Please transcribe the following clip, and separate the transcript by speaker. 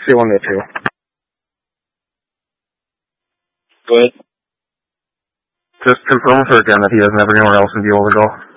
Speaker 1: C1 to 2.
Speaker 2: Go ahead.
Speaker 1: Just confirm for again that he doesn't have anywhere else in view to go.